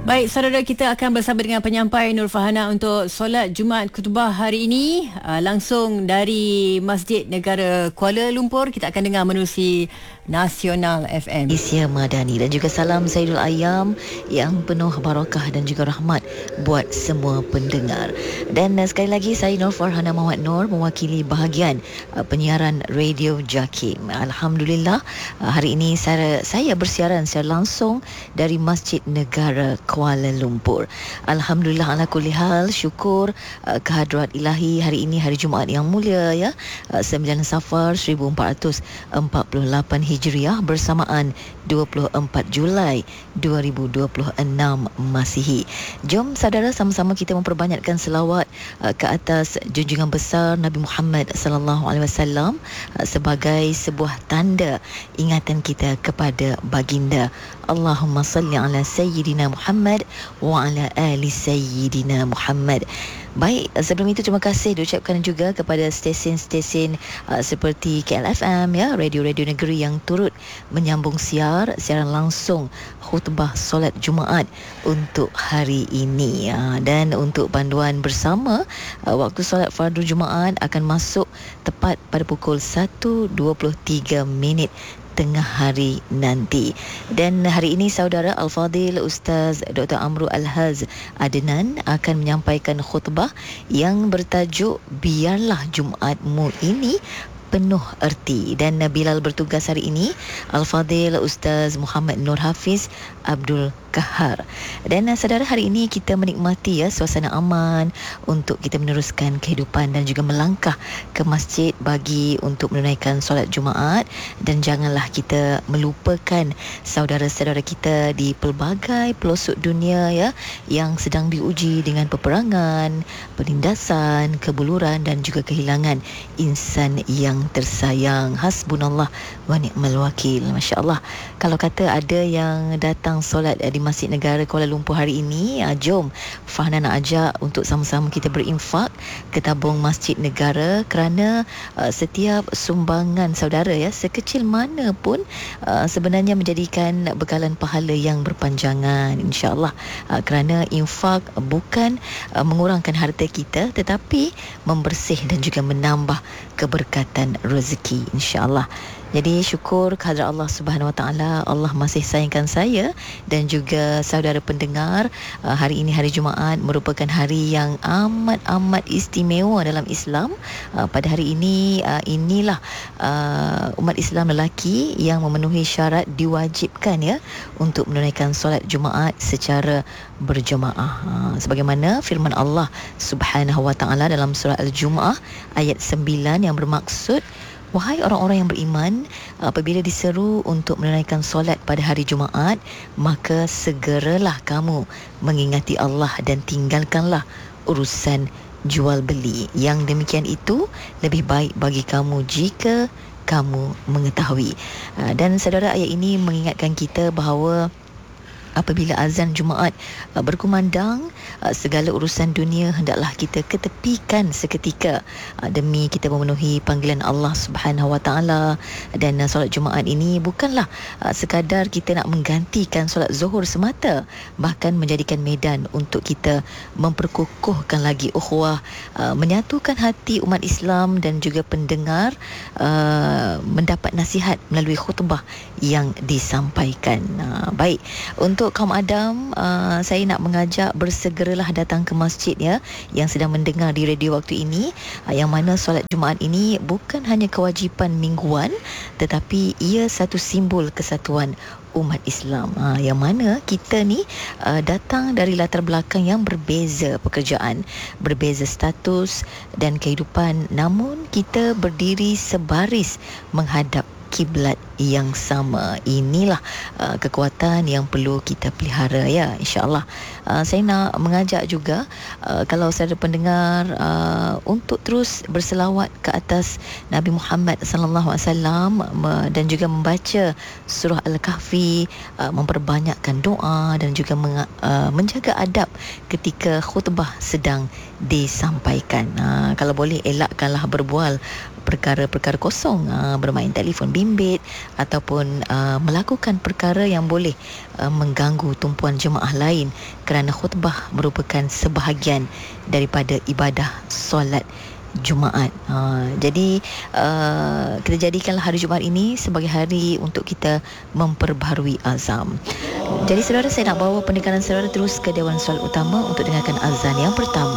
Baik, saudara, kita akan bersama dengan penyampai Nur Farhana untuk solat Jumaat Khutbah hari ini langsung dari Masjid Negara Kuala Lumpur. Kita akan dengar menerusi Nasional FM. Isya Madani dan juga salam Saidul Ayam yang penuh barakah dan juga rahmat buat semua pendengar. Dan sekali lagi saya Nur Farhana Muhammad Nur mewakili bahagian penyiaran Radio Jakim. Alhamdulillah hari ini saya bersiaran secara langsung dari Masjid Negara Kuala Lumpur. Alhamdulillah ala kulli hal, syukur kehadrat ilahi hari ini hari Jumaat yang mulia ya, 9 Safar 1448 Hijriah bersamaan 24 Julai 2026 Masihi. Jom saudara sama-sama kita memperbanyakkan selawat ke atas junjungan besar Nabi Muhammad sallallahu alaihi wasallam sebagai sebuah tanda ingatan kita kepada baginda. Allahumma salli ala sayyidina Muhammad wa ala ali sayyidina Muhammad. Baik, sebelum itu terima kasih diucapkan juga kepada stesen-stesen seperti KLFM ya, radio-radio negeri yang turut menyambung siaran langsung khutbah solat Jumaat untuk hari ini dan untuk panduan bersama waktu solat fardu Jumaat akan masuk tepat pada pukul 1.23 tengah hari nanti. Dan hari ini saudara Al-Fadil Ustaz Dr. Amru Al-Haz Adnan akan menyampaikan khutbah yang bertajuk Biarlah Jumaatmu ini penuh erti. Dan Bilal bertugas hari ini Al-Fadil Ustaz Muhammad Nur Hafiz Abdul Kahar. Dan saudara, hari ini kita menikmati ya suasana aman untuk kita meneruskan kehidupan dan juga melangkah ke masjid bagi untuk menunaikan solat Jumaat. Dan janganlah kita melupakan saudara-saudara kita di pelbagai pelosok dunia ya yang sedang diuji dengan peperangan, penindasan, kebuluran dan juga kehilangan insan yang tersayang. Hasbunallah wa ni'mal wakil. Masya-Allah. Kalau kata ada yang datang solat di Masjid Negara Kuala Lumpur hari ini, jom Farhana nak ajak untuk sama-sama kita berinfak ke tabung Masjid Negara, kerana setiap sumbangan saudara ya, sekecil mana pun sebenarnya menjadikan bekalan pahala yang berpanjangan insya-Allah. Kerana infak bukan mengurangkan harta kita tetapi membersih dan juga menambah keberkatan rezeki insya-Allah. Jadi syukur kehadrat Allah Subhanahu Wa Taala, Allah masih sayangkan saya dan juga saudara pendengar. Hari ini hari Jumaat merupakan hari yang amat istimewa dalam Islam. Pada hari ini inilah umat Islam lelaki yang memenuhi syarat diwajibkan ya untuk menunaikan solat Jumaat secara berjemaah. Sebagaimana firman Allah Subhanahu Wa Taala dalam surah Al-Jumu'ah ayat 9 yang bermaksud, wahai orang-orang yang beriman, apabila diseru untuk menunaikan solat pada hari Jumaat, maka segeralah kamu mengingati Allah dan tinggalkanlah urusan jual beli. Yang demikian itu lebih baik bagi kamu jika kamu mengetahui. Dan saudara, ayat ini mengingatkan kita bahawa apabila azan Jumaat berkumandang, segala urusan dunia hendaklah kita ketepikan seketika demi kita memenuhi panggilan Allah Subhanahu Wa Taala. Dan solat Jumaat ini bukanlah sekadar kita nak menggantikan solat Zuhur semata, bahkan menjadikan medan untuk kita memperkukuhkan lagi ukhuwah, menyatukan hati umat Islam dan juga pendengar mendapat nasihat melalui khutbah yang disampaikan. Baik, untuk kaum Adam, saya nak mengajak bersegeralah datang ke masjid ya, yang sedang mendengar di radio waktu ini, yang mana solat Jumaat ini bukan hanya kewajipan mingguan tetapi ia satu simbol kesatuan umat Islam, yang mana kita ni datang dari latar belakang yang berbeza, pekerjaan, berbeza status dan kehidupan, namun kita berdiri sebaris menghadap kiblat yang sama. Inilah kekuatan yang perlu kita pelihara ya, insya-Allah. Saya nak mengajak juga kalau saudara pendengar untuk terus berselawat ke atas Nabi Muhammad sallallahu alaihi wasallam dan juga membaca surah Al-Kahfi, memperbanyakkan doa dan juga menjaga adab ketika khutbah sedang disampaikan. Kalau boleh elakkanlah berbual perkara-perkara kosong, bermain telefon bimbit ataupun melakukan perkara yang boleh mengganggu tumpuan jemaah lain, kerana khutbah merupakan sebahagian daripada ibadah solat Jumaat. Jadi kita jadikanlah hari Jumaat ini sebagai hari untuk kita memperbaharui azam. Jadi saudara, saya nak bawa pendengaran saudara terus ke Dewan Solat Utama untuk dengarkan azan yang pertama.